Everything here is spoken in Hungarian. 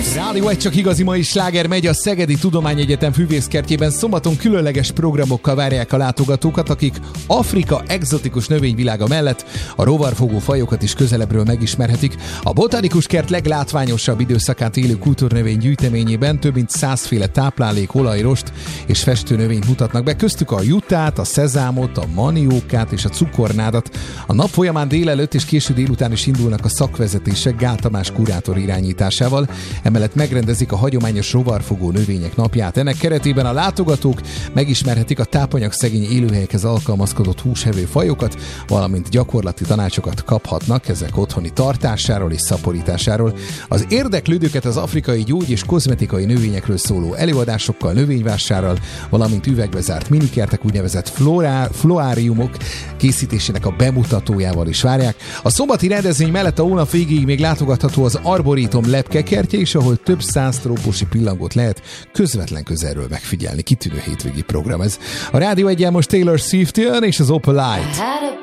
Rádió egy csak igazi mai sláger megy a Szegedi Tudományegyetem Füvészkertjében. Szombaton különleges programokkal várják a látogatókat, akik Afrika egzotikus növényvilága mellett a rovarfogó fajokat is közelebbről megismerhetik. A botanikus kert leglátványosabb időszakát élő kultúrnövény gyűjteményében több mint 100 féle táplálék, olajrost és festőnövényt mutatnak be, köztük a jutát, a szezámot, a maniókát és a cukornádat. A nap folyamán délelőtt és késő délután is indulnak a szakvezetések Gál Tamás kurátor irányításával. Emellett megrendezik a hagyományos rovarfogó növények napját. Ennek keretében a látogatók megismerhetik a tápanyagszegény élőhelyekhez alkalmazkodott húsevő fajokat, valamint gyakorlati tanácsokat kaphatnak ezek otthoni tartásáról és szaporításáról. Az érdeklődőket az afrikai gyógy- és kozmetikai növényekről szóló előadásokkal, növényvásárral, valamint üvegbe zárt minikertek, úgynevezett floáriumok készítésének a bemutatójával is várják. A szombati rendezvény mellett a hónap végéig még látogatható az Arborétum lepkekertje is, ahol több 100 trópusi pillangót lehet közvetlen közelről megfigyelni. Kitűnő hétvégi program ez. A Rádió Egyen most Taylor Swift jön és az Opalite.